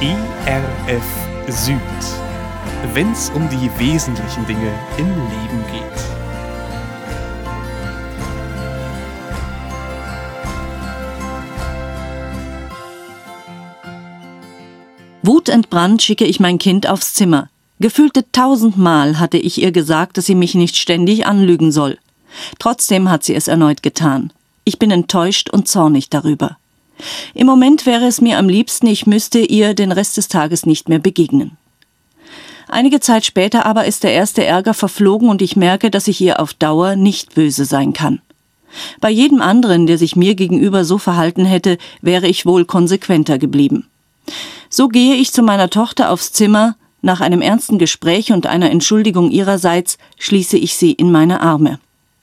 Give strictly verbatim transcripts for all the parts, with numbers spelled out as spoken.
E R F Süd, wenn's um die wesentlichen Dinge im Leben geht. Wutentbrannt schicke ich mein Kind aufs Zimmer. Gefühlte tausendmal hatte ich ihr gesagt, dass sie mich nicht ständig anlügen soll. Trotzdem hat sie es erneut getan. Ich bin enttäuscht und zornig darüber. Im Moment wäre es mir am liebsten, ich müsste ihr den Rest des Tages nicht mehr begegnen. Einige Zeit später aber ist der erste Ärger verflogen und ich merke, dass ich ihr auf Dauer nicht böse sein kann. Bei jedem anderen, der sich mir gegenüber so verhalten hätte, wäre ich wohl konsequenter geblieben. So gehe ich zu meiner Tochter aufs Zimmer. Nach einem ernsten Gespräch und einer Entschuldigung ihrerseits schließe ich sie in meine Arme.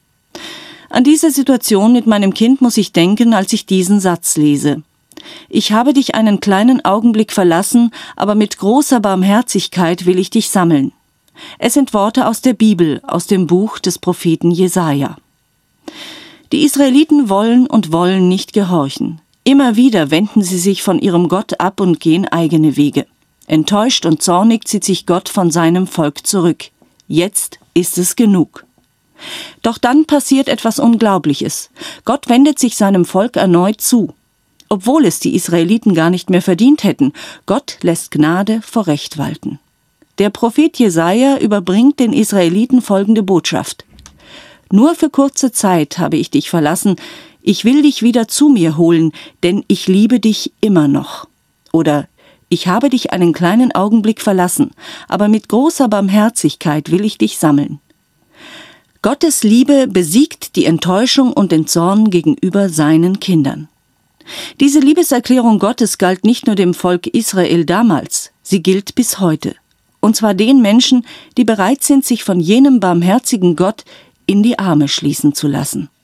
An diese Situation mit meinem Kind muss ich denken, als ich diesen Satz lese. Ich habe dich einen kleinen Augenblick verlassen, aber mit großer Barmherzigkeit will ich dich sammeln. Es sind Worte aus der Bibel, aus dem Buch des Propheten Jesaja. Die Israeliten wollen und wollen nicht gehorchen. Immer wieder wenden sie sich von ihrem Gott ab und gehen eigene Wege. Enttäuscht und zornig zieht sich Gott von seinem Volk zurück. Jetzt ist es genug. Doch dann passiert etwas Unglaubliches. Gott wendet sich seinem Volk erneut zu. Obwohl es die Israeliten gar nicht mehr verdient hätten, Gott lässt Gnade vor Recht walten. Der Prophet Jesaja überbringt den Israeliten folgende Botschaft: Nur für kurze Zeit habe ich dich verlassen, ich will dich wieder zu mir holen, denn ich liebe dich immer noch. Oder ich habe dich einen kleinen Augenblick verlassen, aber mit großer Barmherzigkeit will ich dich sammeln. Gottes Liebe besiegt die Enttäuschung und den Zorn gegenüber seinen Kindern. Diese Liebeserklärung Gottes galt nicht nur dem Volk Israel damals, sie gilt bis heute. Und zwar den Menschen, die bereit sind, sich von jenem barmherzigen Gott in die Arme schließen zu lassen.